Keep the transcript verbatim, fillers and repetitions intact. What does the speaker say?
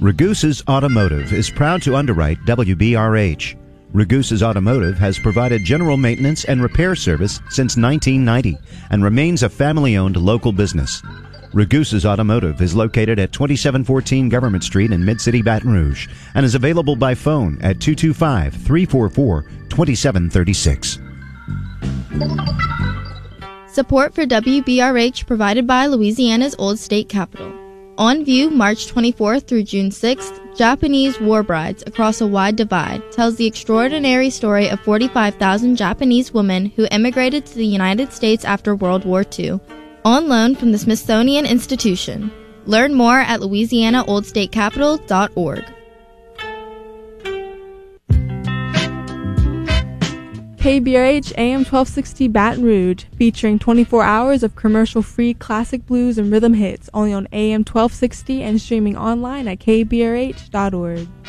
Ragusa's Automotive is proud to underwrite W B R H. Ragusa's Automotive has provided general maintenance and repair service since nineteen ninety and remains a family-owned local business. Ragusa's Automotive is located at twenty-seven fourteen Government Street in Mid-City, Baton Rouge, and is available by phone at two two five, three four four, two seven three six. Support for W B R H provided by Louisiana's Old State Capitol. On view March twenty-fourth through June sixth, Japanese War Brides Across a Wide Divide tells the extraordinary story of forty-five thousand Japanese women who emigrated to the United States after World War Two. On loan from the Smithsonian Institution. Learn more at louisiana old state capitol dot org. K B R H A M twelve sixty Baton Rouge, featuring twenty-four hours of commercial-free classic blues and rhythm hits, only on A M twelve sixty and streaming online at k b r h dot org.